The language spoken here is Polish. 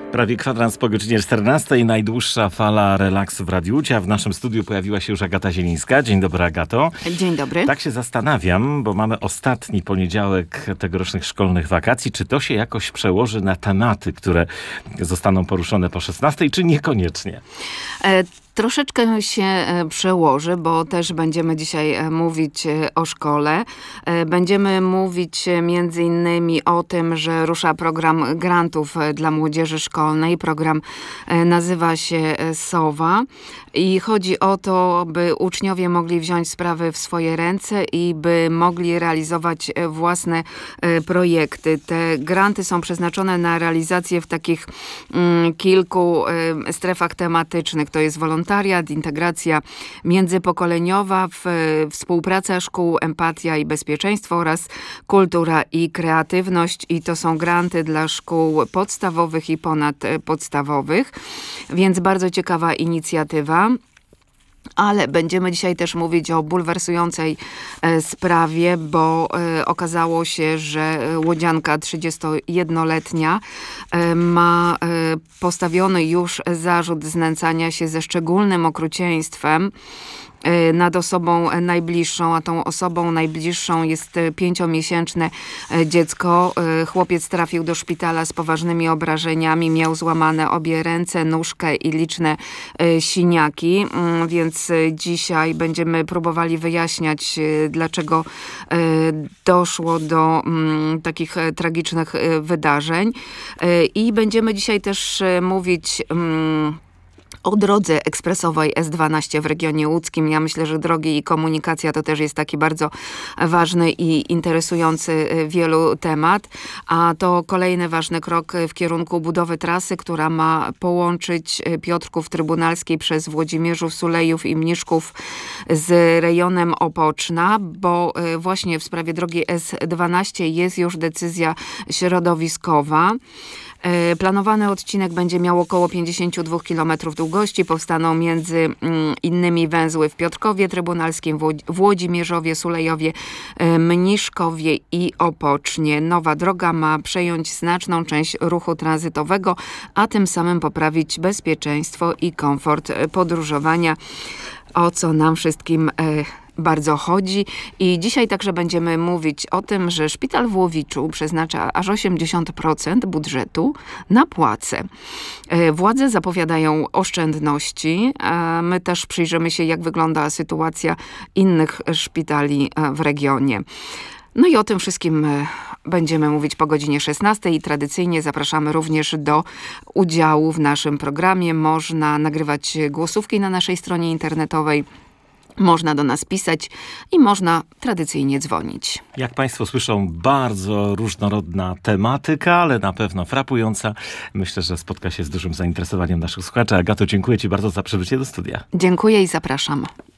Prawie kwadrans po godzinie 14. Najdłuższa fala relaksu w Radiu Łódź. W naszym studiu pojawiła się już Agata Zielińska. Dzień dobry, Agato. Dzień dobry. Tak się zastanawiam, bo mamy ostatni poniedziałek tegorocznych szkolnych wakacji. Czy to się jakoś przełoży na tematy, które zostaną poruszone po 16, czy niekoniecznie? Troszeczkę się przełoży, bo też będziemy dzisiaj mówić o szkole. Będziemy mówić między innymi o tym, że rusza program grantów dla młodzieży szkolnej. Program nazywa się SOWA i chodzi o to, by uczniowie mogli wziąć sprawy w swoje ręce i by mogli realizować własne projekty. Te granty są przeznaczone na realizację w takich kilku strefach tematycznych. To jest wolontariat, integracja międzypokoleniowa, współpraca szkół, empatia i bezpieczeństwo oraz kultura i kreatywność. I to są granty dla szkół podstawowych i ponadpodstawowych. Więc bardzo ciekawa inicjatywa. Ale będziemy dzisiaj też mówić o bulwersującej sprawie, bo okazało się, że łodzianka 31-letnia ma postawiony już zarzut znęcania się ze szczególnym okrucieństwem nad osobą najbliższą, a tą osobą najbliższą jest 5-miesięczne dziecko. Chłopiec trafił do szpitala z poważnymi obrażeniami, miał złamane obie ręce, nóżkę i liczne siniaki, więc dzisiaj będziemy próbowali wyjaśniać, dlaczego doszło do takich tragicznych wydarzeń. I będziemy dzisiaj też mówić o drodze ekspresowej S12 w regionie łódzkim. Ja myślę, że drogi i komunikacja to też jest taki bardzo ważny i interesujący wielu temat. A to kolejny ważny krok w kierunku budowy trasy, która ma połączyć Piotrków Trybunalskiej przez Włodzimierzów, Sulejów i Mniszków z rejonem Opoczna, bo właśnie w sprawie drogi S12 jest już decyzja środowiskowa. Planowany odcinek będzie miał około 52 km długości. Powstaną między innymi węzły w Piotrkowie Trybunalskim, Włodzimierzowie, Sulejowie, Mniszkowie i Opocznie. Nowa droga ma przejąć znaczną część ruchu tranzytowego, a tym samym poprawić bezpieczeństwo i komfort podróżowania, o co nam wszystkim bardzo chodzi. I dzisiaj także będziemy mówić o tym, że szpital w Łowiczu przeznacza aż 80% budżetu na płace. Władze zapowiadają oszczędności. My też przyjrzymy się, jak wygląda sytuacja innych szpitali w regionie. No i o tym wszystkim będziemy mówić po godzinie 16 i tradycyjnie zapraszamy również do udziału w naszym programie. Można nagrywać głosówki na naszej stronie internetowej. Można do nas pisać i można tradycyjnie dzwonić. Jak Państwo słyszą, bardzo różnorodna tematyka, ale na pewno frapująca. Myślę, że spotka się z dużym zainteresowaniem naszych słuchaczy. Agato, dziękuję Ci bardzo za przybycie do studia. Dziękuję i zapraszam.